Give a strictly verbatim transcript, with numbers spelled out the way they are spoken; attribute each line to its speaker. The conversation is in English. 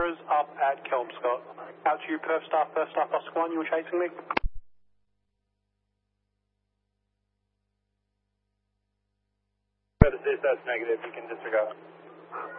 Speaker 1: Zebras up at Kelmscott. Out to you, Perth Staff, Perth Staff Oscar one, you were chasing me?
Speaker 2: That's negative, you can disregard.